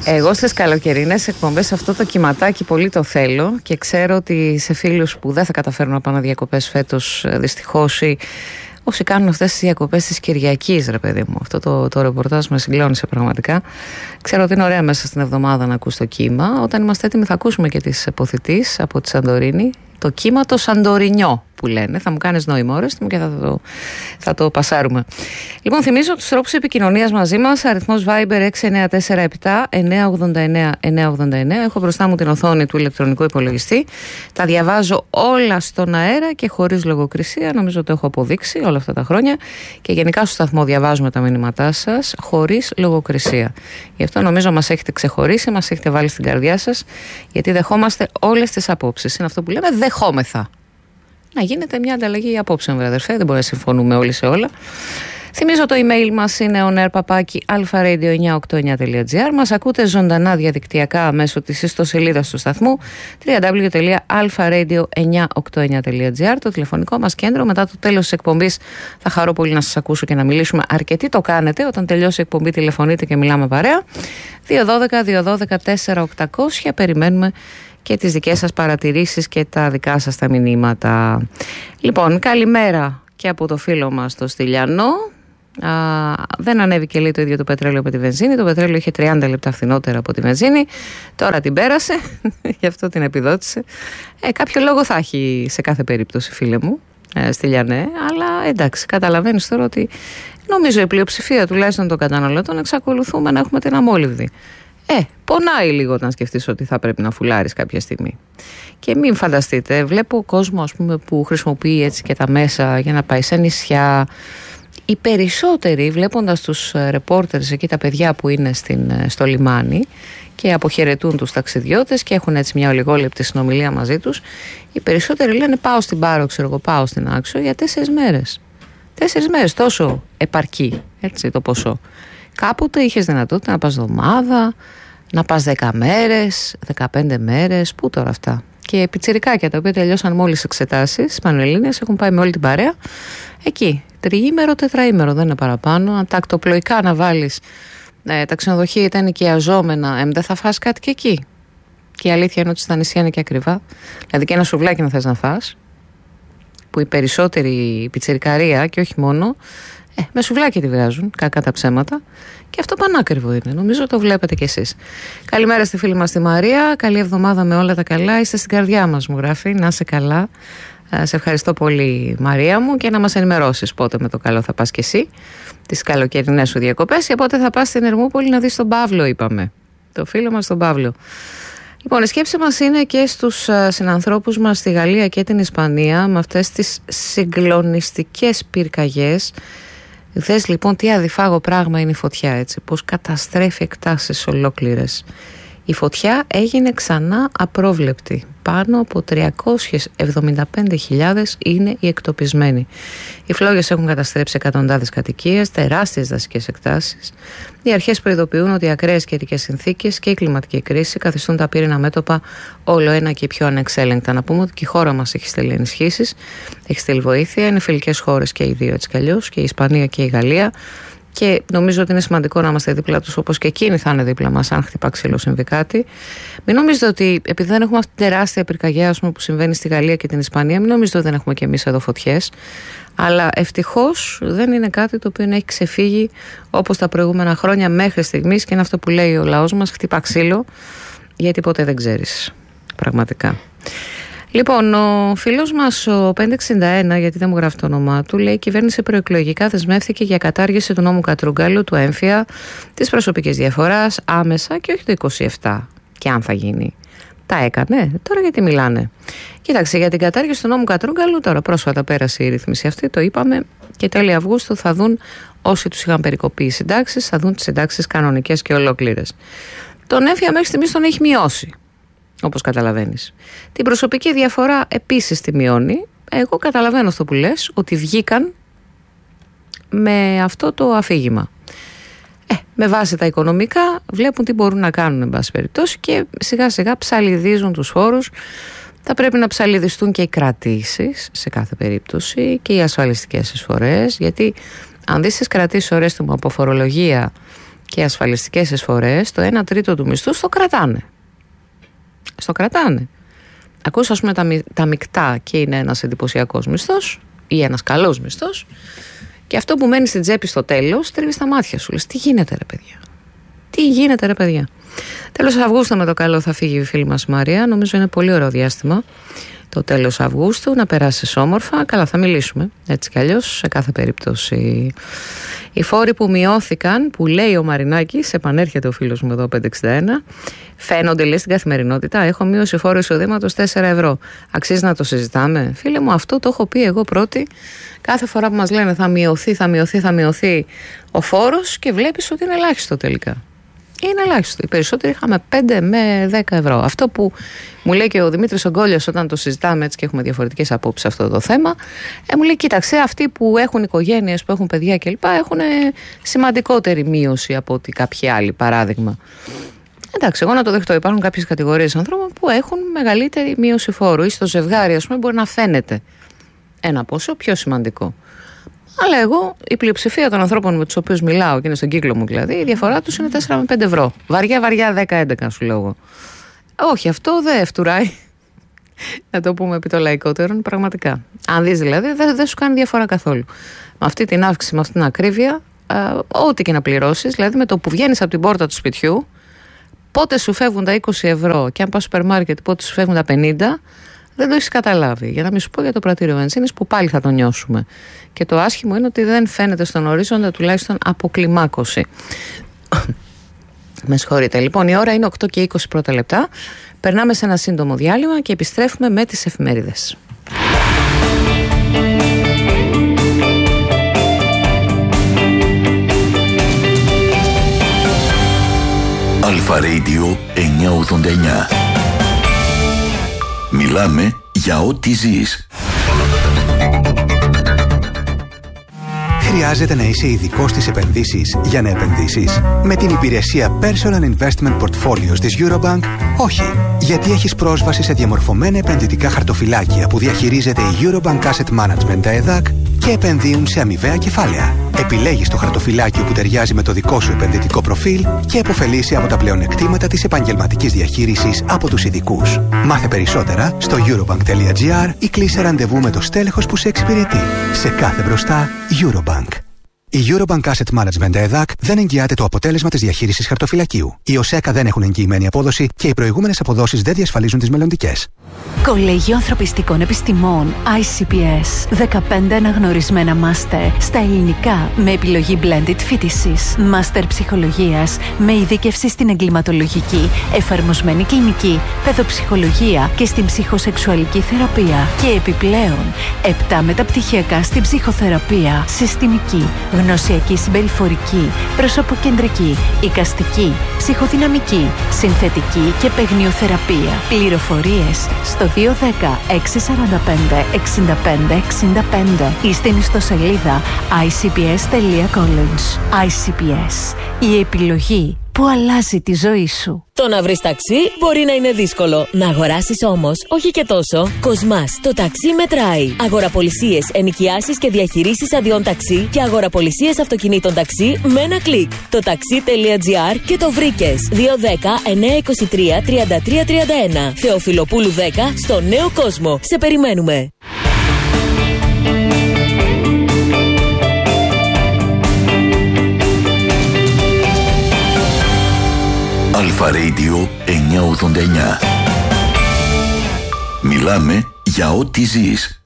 Εγώ στις καλοκαιρινές εκπομπές αυτό το κυματάκι πολύ το θέλω και ξέρω ότι σε φίλους που δεν θα καταφέρουν να πάνε διακοπές φέτος δυστυχώς ή όσοι κάνουν αυτές τις διακοπές της Κυριακής, ρε παιδί μου, αυτό το ρεπορτάζ με συγκλώνησε πραγματικά. Ξέρω ότι είναι ωραία μέσα στην εβδομάδα να ακούς το κύμα. Όταν είμαστε έτοιμοι θα ακούσουμε και τις Ποθητής από τη Σαντορίνη. Το κύμα το Σαντορινιό που λένε. Θα μου κάνεις νόημα, όρεστο μου, και θα το πασάρουμε. Λοιπόν, θυμίζω τους τρόπους επικοινωνίας μαζί μας. Αριθμός Viber 6947-989-989. Έχω μπροστά μου την οθόνη του ηλεκτρονικού υπολογιστή. Τα διαβάζω όλα στον αέρα και χωρίς λογοκρισία. Νομίζω το έχω αποδείξει όλα αυτά τα χρόνια. Και γενικά στο σταθμό διαβάζουμε τα μηνύματά σας χωρίς λογοκρισία. Γι' αυτό νομίζω μας έχετε ξεχωρίσει, μας έχετε βάλει στην καρδιά σας, γιατί δεχόμαστε όλες τις απόψεις. Είναι αυτό που λέμε δεχόμεθα. Να γίνεται μια ανταλλαγή απόψεων, βρε αδερφέ, δεν μπορεί να συμφωνούμε όλοι σε όλα. Θυμίζω το email μας είναι onair@alpharadio989.gr. Μας ακούτε ζωντανά διαδικτυακά μέσω της ιστοσελίδας του σταθμού www.alpharadio989.gr. Το τηλεφωνικό μας κέντρο. Μετά το τέλος της εκπομπής θα χαρώ πολύ να σας ακούσω και να μιλήσουμε. Αρκετοί το κάνετε. Όταν τελειώσει η εκπομπή τηλεφωνείτε και μιλάμε παρέα. 212-212-4-800. Περιμένουμε και τις δικές σας παρατηρήσεις και τα δικά σας τα μηνύματα. Λοιπόν, καλημέρα και από το φίλο μας το Στυλιανό. Δεν ανέβηκε, λέει, το ίδιο το πετρέλαιο με τη βενζίνη. Το πετρέλαιο είχε 30 λεπτά φθηνότερα από τη βενζίνη. Τώρα την πέρασε, γι' αυτό την επιδότησε. Κάποιο λόγο θα έχει σε κάθε περίπτωση, φίλε μου, Στυλιανέ. Αλλά εντάξει, καταλαβαίνεις τώρα ότι νομίζω η πλειοψηφία τουλάχιστον των καταναλωτών εξακολουθούμε να έχουμε την αμόλυβδη. Πονάει λίγο όταν σκεφτείς ότι θα πρέπει να φουλάρεις κάποια στιγμή. Και μην φανταστείτε, βλέπω κόσμο, ας πούμε, που χρησιμοποιεί έτσι και τα μέσα για να πάει σε νησιά. Οι περισσότεροι, βλέποντας τους ρεπόρτερς εκεί, τα παιδιά που είναι στο λιμάνι και αποχαιρετούν τους ταξιδιώτες και έχουν έτσι μια ολιγόλεπτη συνομιλία μαζί τους, οι περισσότεροι λένε πάω στην Πάρο, ξέρω εγώ, πάω στην Άξο για 4 μέρες. 4 μέρες, τόσο επαρκεί έτσι το ποσό. Κάποτε είχες δυνατότητα να πας εβδομάδα, να πας 10 μέρες, 15 μέρες, πού τώρα αυτά. Και πιτσιρικάκια τα οποία τελειώσαν μόλις εξετάσεις, Πανελλήνιες, έχουν πάει με όλη την παρέα. Εκεί, 3ήμερο, 4ήμερο, δεν είναι παραπάνω. Αν τα ακτοπλοϊκά να βάλεις, τα ξενοδοχεία ήταν οικιαζόμενα, δεν θα φας κάτι και εκεί. Και η αλήθεια είναι ότι στα νησιά είναι και ακριβά. Δηλαδή και ένα σουβλάκι να θες να φας, που οι περισσότεροι πιτσιρικαρία και όχι μόνο, με σουβλάκι τη βγάζουν, κακά τα ψέματα. Και αυτό πανάκριβο είναι. Νομίζω το βλέπετε κι εσείς. Καλημέρα στη φίλη μας τη Μαρία. Καλή εβδομάδα με όλα τα καλά. Είστε στην καρδιά μας, μου γράφει. Να είσαι καλά. Σε ευχαριστώ πολύ, Μαρία μου. Και να μας ενημερώσεις πότε με το καλό θα πας κι εσύ, τις καλοκαιρινές σου διακοπές, και πότε θα πας στην Ερμούπολη να δεις τον Παύλο, είπαμε. Το φίλο μας τον Παύλο. Λοιπόν, η σκέψη μας είναι και στους συνανθρώπους μας στη Γαλλία και την Ισπανία, με αυτές τις συγκλονιστικές πυρκαγιές. Δες λοιπόν τι αδιφάγο πράγμα είναι η φωτιά, έτσι, πως καταστρέφει εκτάσεις ολόκληρες. Η φωτιά έγινε ξανά απρόβλεπτη. Πάνω από 375.000 είναι οι εκτοπισμένοι. Οι φλόγες έχουν καταστρέψει εκατοντάδες κατοικίες, τεράστιες δασικές εκτάσεις. Οι αρχές προειδοποιούν ότι οι ακραίες καιρικές συνθήκες και η κλιματική κρίση καθιστούν τα πύριννα μέτωπα όλο ένα και πιο ανεξέλεγκτα. Να πούμε ότι και η χώρα μας έχει στείλει ενισχύσεις, έχει στείλει βοήθεια. Είναι φιλικές χώρες και οι δύο έτσι κι αλλιώς, και η Ισπανία και η Γαλλία. Και νομίζω ότι είναι σημαντικό να είμαστε δίπλα τους, όπως και εκείνοι θα είναι δίπλα μας αν χτυπά ξύλο συμβεί κάτι. Μην νομίζετε ότι επειδή δεν έχουμε αυτή τη τεράστια πυρκαγιά που συμβαίνει στη Γαλλία και την Ισπανία, μην νομίζετε ότι δεν έχουμε κι εμείς εδώ φωτιές. Αλλά ευτυχώς δεν είναι κάτι το οποίο έχει ξεφύγει όπως τα προηγούμενα χρόνια μέχρι στιγμής, και είναι αυτό που λέει ο λαός μας: χτυπά ξύλο, γιατί ποτέ δεν ξέρεις. Πραγματικά. Λοιπόν, ο φίλος μας ο 561, γιατί δεν μου γράφει το όνομά του, λέει: η κυβέρνηση προεκλογικά δεσμεύθηκε για κατάργηση του νόμου Κατρούγκαλου, του έμφυα, της προσωπικής διαφοράς, άμεσα και όχι το 27. Και αν θα γίνει. Τα έκανε, τώρα γιατί μιλάνε. Κοίταξε, για την κατάργηση του νόμου Κατρούγκαλου, τώρα πρόσφατα πέρασε η ρύθμιση αυτή, το είπαμε, και τέλη Αυγούστου θα δουν όσοι τους είχαν περικοπεί οι συντάξεις, θα δουν τις συντάξεις κανονικές και ολόκληρες. Τον έμφυα μέχρι στιγμής τον έχει μειώσει, όπως καταλαβαίνεις. Την προσωπική διαφορά επίσης τη μειώνει. Εγώ καταλαβαίνω αυτό που λες, ότι βγήκαν με αυτό το αφήγημα. Με βάση τα οικονομικά βλέπουν τι μπορούν να κάνουν, εν πάση περιπτώσει, και σιγά σιγά ψαλιδίζουν τους φόρους. Θα πρέπει να ψαλιδιστούν και οι κρατήσεις σε κάθε περίπτωση και οι ασφαλιστικές εισφορές, γιατί αν δεις τις κρατήσεις, Ορέστη μου, από φορολογία και ασφαλιστικές εισφορές, το 1 τρίτο του μισθού στο κρατάνε. Στο κρατάνε. Ακούς ας πούμε τα μεικτά και είναι ένας εντυπωσιακός μισθός ή ένας καλός μισθός, και αυτό που μένει στην τσέπη στο τέλος τρίβει στα μάτια σου. Λες, τι γίνεται ρε παιδιά. Τι γίνεται ρε παιδιά. Τέλος Αυγούστου με το καλό θα φύγει η φίλη μας Μαρία. Νομίζω είναι πολύ ωραίο διάστημα το τέλος Αυγούστου, να περάσεις όμορφα. Καλά, θα μιλήσουμε έτσι κι αλλιώς σε κάθε περίπτωση. Οι φόροι που μειώθηκαν, που λέει ο Μαρινάκης, επανέρχεται ο φίλος μου εδώ 561, φαίνονται λέει στην καθημερινότητα. Έχω μείωση φόρου εισοδήματος 4 ευρώ. Αξίζει να το συζητάμε? Φίλε μου, αυτό το έχω πει εγώ πρώτη. Κάθε φορά που μας λένε θα μειωθεί ο φόρος, και βλέπεις ότι είναι ελάχιστο τελικά. Είναι ελάχιστο. Οι περισσότεροι είχαμε 5 με 10 ευρώ. Αυτό που μου λέει και ο Δημήτρης Ογκόλιας όταν το συζητάμε έτσι και έχουμε διαφορετικές απόψεις σε αυτό το θέμα, μου λέει: κοίταξε, αυτοί που έχουν οικογένειες, που έχουν παιδιά κλπ., έχουν σημαντικότερη μείωση από ότι κάποιοι άλλοι, παράδειγμα. Εντάξει, εγώ να το δεχτώ. Υπάρχουν κάποιες κατηγορίες ανθρώπων που έχουν μεγαλύτερη μείωση φόρου, ή στο ζευγάρι, ας πούμε, μπορεί να φαίνεται ένα ποσό πιο σημαντικό. Αλλά εγώ, η πλειοψηφία των ανθρώπων με τους οποίους μιλάω, και είναι στον κύκλο μου δηλαδή, η διαφορά τους είναι 4 με 5 ευρώ. Βαριά 10-11 σου λέω εγώ. Όχι, αυτό δεν φτουράει. Να το πούμε επί το λαϊκότερο, πραγματικά. Αν δεις δηλαδή, δεν σου κάνει διαφορά καθόλου. Με αυτή την αύξηση, με αυτή την ακρίβεια, ό,τι και να πληρώσεις, δηλαδή με το που βγαίνεις από την πόρτα του σπιτιού, πότε σου φεύγουν τα 20 ευρώ και αν πας στο σούπερ μάρκετ, πότε σου φεύγουν τα 50. Δεν το έχεις καταλάβει. Για να μην σου πω για το πρατήριο βενζίνης που πάλι θα το νιώσουμε. Και το άσχημο είναι ότι δεν φαίνεται στον ορίζοντα τουλάχιστον αποκλιμάκωση. Με συγχωρείτε. Λοιπόν, η ώρα είναι 8 και 20 πρώτα λεπτά. Περνάμε σε ένα σύντομο διάλειμμα και επιστρέφουμε με τις εφημερίδες. Αλφα Radio 989. Μιλάμε για ό,τι ζεις. Χρειάζεται να είσαι ειδικός στις επενδύσεις για να επενδύσεις? Με την υπηρεσία Personal Investment Portfolios της Eurobank, όχι. Γιατί έχεις πρόσβαση σε διαμορφωμένα επενδυτικά χαρτοφυλάκια που διαχειρίζεται η Eurobank Asset Management, τα ΕΔΑΚ, και επενδύουν σε αμοιβαία κεφάλαια. Επιλέγεις το χαρτοφυλάκιο που ταιριάζει με το δικό σου επενδυτικό προφίλ και επωφελείσαι από τα πλεονεκτήματα της επαγγελματικής διαχείρισης από τους ειδικούς. Μάθε περισσότερα στο eurobank.gr ή κλείσε ραντεβού με το στέλεχος που σε εξυπηρετεί. Σε κάθε μπροστά, Eurobank. Η Eurobank Asset Management ΕΔΑΚ δεν εγγυάται το αποτέλεσμα της διαχείρισης χαρτοφυλακίου. Οι ΟΣΕΚΑ δεν έχουν εγγυημένη απόδοση και οι προηγούμενες αποδόσεις δεν διασφαλίζουν τις μελλοντικές. Κολέγιο Ανθρωπιστικών Επιστημών ICPS. 15 αναγνωρισμένα μάστερ στα ελληνικά με επιλογή blended φοιτησης. Μάστερ ψυχολογίας με ειδίκευση στην εγκληματολογική, εφαρμοσμένη κλινική, παιδοψυχολογία και στην ψυχοσεξουαλική θεραπεία. Και επιπλέον 7 μεταπτυχιακά στην ψυχοθεραπεία, συστημική, γνωσιακή συμπεριφορική, προσωποκεντρική, εικαστική, ψυχοδυναμική, συνθετική και παιγνιοθεραπεία. Πληροφορίες στο 210-645-65-65 ή στην ιστοσελίδα icps.college. ICPS. Η επιλογή που αλλάζει τη ζωή σου. Το να βρεις ταξί μπορεί να είναι δύσκολο. Να αγοράσεις όμως, όχι και τόσο. Κοσμάς, το ταξί μετράει. Αγοραπολισίες, ενοικιάσεις και διαχειρήσεις αδειών ταξί και αγοραπολισίες αυτοκινήτων ταξί με ένα κλικ. Το ταξί.gr και το βρήκες. 210-923-3331. Θεοφιλοπούλου 10 στο Νέο Κόσμο. Σε περιμένουμε. Αλφα Radio 989. Μιλάμε για ό,τι ζεις.